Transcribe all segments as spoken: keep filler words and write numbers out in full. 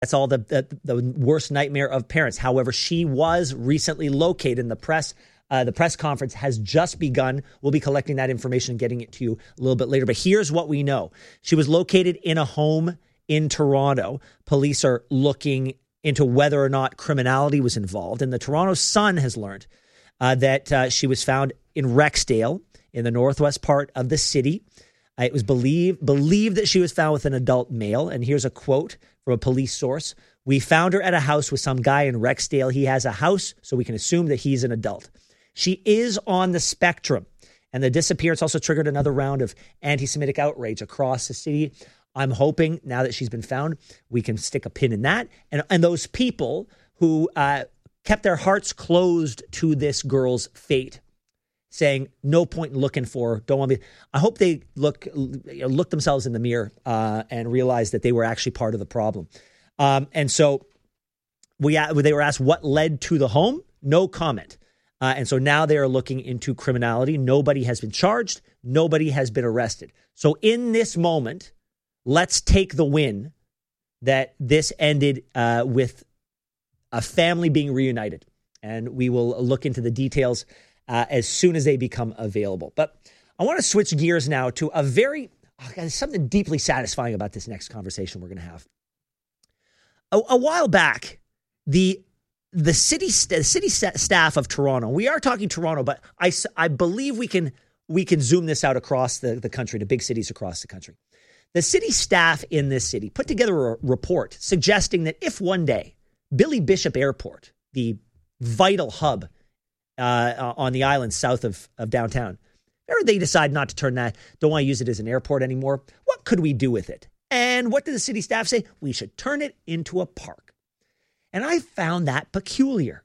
That's all the, the the worst nightmare of parents. However, she was recently located in the press. Uh, the press conference has just begun. We'll be collecting that information and getting it to you a little bit later. But here's what we know. She was located in a home in Toronto. Police are looking into whether or not criminality was involved. And the Toronto Sun has learned uh, that uh, she was found in Rexdale in the northwest part of the city. Uh, it was believed, believed that she was found with an adult male. And here's a quote from a police source. "We found her at a house with some guy in Rexdale. He has a house, so we can assume that he's an adult. She is on the spectrum." And the disappearance also triggered another round of anti-Semitic outrage across the city. I'm hoping now that she's been found, we can stick a pin in that. And, and those people who uh, kept their hearts closed to this girl's fate, saying no point in looking for her, don't want me. I hope they look look themselves in the mirror uh, and realize that they were actually part of the problem. Um, and so we they were asked what led to the home. No comment. Uh, and so now they are looking into criminality. Nobody has been charged. Nobody has been arrested. So in this moment, let's take the win that this ended uh, with a family being reunited. And we will look into the details Uh, as soon as they become available. But I want to switch gears now to a very, oh God, there's something deeply satisfying about this next conversation we're going to have. A, a while back, the the city st- city st- staff of Toronto, we are talking Toronto, but I, I believe we can we can zoom this out across the, the country, to big cities across the country. The city staff in this city put together a report suggesting that if one day Billy Bishop Airport, the vital hub Uh, on the island south of, of downtown, or they decide not to turn that, don't want to use it as an airport anymore, what could we do with it? And what did the city staff say? We should turn it into a park. And I found that peculiar.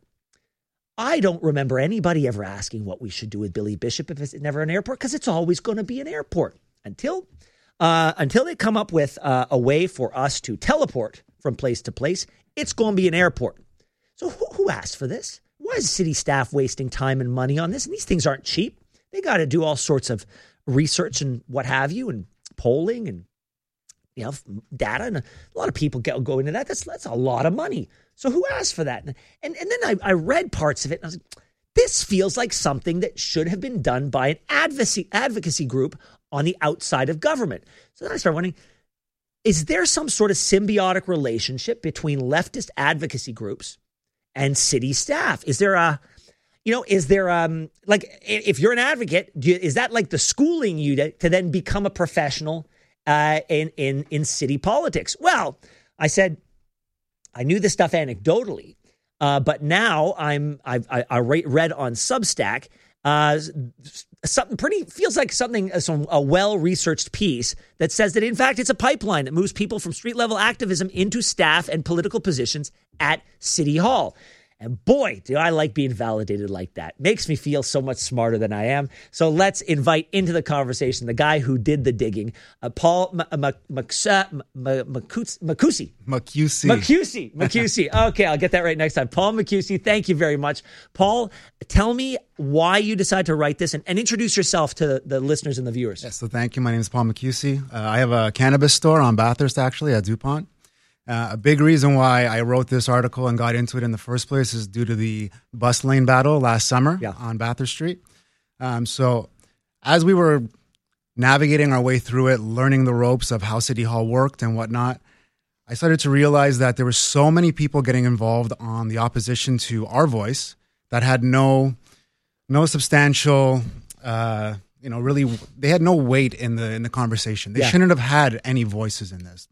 I don't remember anybody ever asking what we should do with Billy Bishop if it's never an airport, because it's always going to be an airport until uh, until they come up with uh, a way for us to teleport from place to place. It's going to be an airport. So who, who asked for this? Why is city staff wasting time and money on this? And these things aren't cheap. They got to do all sorts of research and what have you, and polling and, you know, data. And a lot of people get, go into that. That's that's a lot of money. So who asked for that? And and then I, I read parts of it, and I was like, this feels like something that should have been done by an advocacy advocacy group on the outside of government. So then I started wondering, is there some sort of symbiotic relationship between leftist advocacy groups and city staff? Is there a, you know, is there, um, like, if you're an advocate, do you, is that like the schooling you to, to then become a professional uh, in, in, in city politics? Well, I said, I knew this stuff anecdotally, uh, but now I'm, I've, I, I read on Substack, uh, something pretty, feels like something, some, a well-researched piece that says that, in fact, it's a pipeline that moves people from street-level activism into staff and political positions at City Hall. And boy, do I like being validated like that. Makes me feel so much smarter than I am. So let's invite into the conversation the guy who did the digging, uh, Paul Makusi. Makusi. Makusi. Makusi. Okay, I'll get that right next time. Paul Makusi, thank you very much. Paul, tell me why you decided to write this, and, and introduce yourself to the, the listeners and the viewers. Yes, so thank you. My name is Paul Makusi. Uh, I have a cannabis store on Bathurst, actually, at DuPont. Uh, a big reason why I wrote this article and got into it in the first place is due to the bus lane battle last summer yeah. on Bathurst Street. Um, so as we were navigating our way through it, learning the ropes of how City Hall worked and whatnot, I started to realize that there were so many people getting involved on the opposition to our voice that had no no substantial, uh, you know, really, they had no weight in the in the conversation. They yeah. shouldn't have had any voices in this.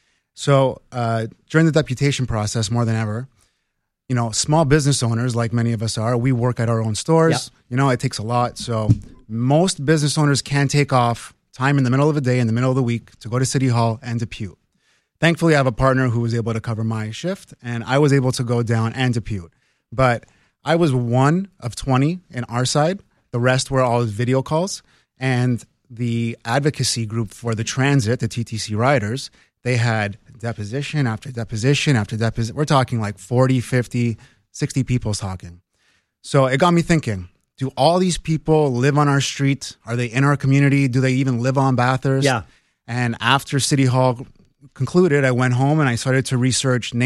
So uh, during the deputation process, more than ever, you know, small business owners, like many of us are, we work at our own stores. Yep. You know, it takes a lot. So most business owners can take off time in the middle of the day, in the middle of the week, to go to City Hall and depute. Thankfully, I have a partner who was able to cover my shift, and I was able to go down and depute. But I was one of twenty in our side. The rest were all video calls. And the advocacy group for the transit, the T T C riders, they had deposition after deposition after deposition. We're talking like forty, fifty, sixty people talking. So it got me thinking, do all these people live on our street? Are they in our community? Do they even live on Bathurst? Yeah. And after City Hall, concluded, I went home and I started to research